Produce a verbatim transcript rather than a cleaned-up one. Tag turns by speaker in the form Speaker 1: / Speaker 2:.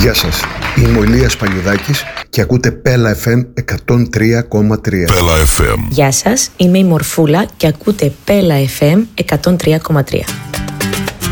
Speaker 1: Γεια σας, είμαι ο Ηλίας Παλιουδάκης και ακούτε Πέλα εφ εμ εκατόν τρία κόμμα τρία.
Speaker 2: Πέλα εφ εμ.
Speaker 3: Γεια σας, είμαι η Μορφούλα και ακούτε Πέλα εφ εμ εκατόν τρία κόμμα τρία.